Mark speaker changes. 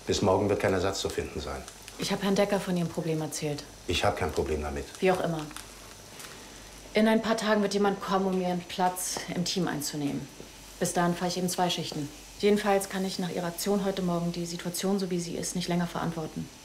Speaker 1: Bis morgen wird kein Ersatz zu finden sein.
Speaker 2: Ich habe Herrn Decker von Ihrem Problem erzählt.
Speaker 1: Ich habe kein Problem damit.
Speaker 2: Wie auch immer. In ein paar Tagen wird jemand kommen, um Ihren Platz im Team einzunehmen. Bis dahin fahre ich eben 2 Schichten. Jedenfalls kann ich nach Ihrer Aktion heute Morgen die Situation, so wie sie ist, nicht länger verantworten.